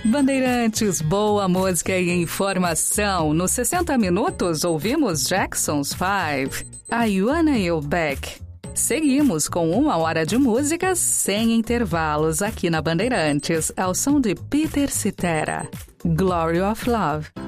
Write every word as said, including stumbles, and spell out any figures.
Bandeirantes, boa música e informação. Nos sessenta minutos, ouvimos Jackson's Five, I Wanna You Back. Seguimos com uma hora de música sem intervalos aqui na Bandeirantes, ao som de Peter Cetera, Glory of Love.